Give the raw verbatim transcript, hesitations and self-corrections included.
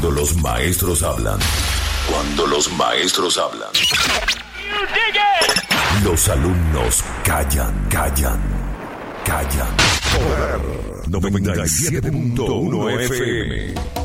Cuando los maestros hablan. Cuando los maestros hablan. Los alumnos callan, callan, callan. Poder noventa y siete punto uno F M.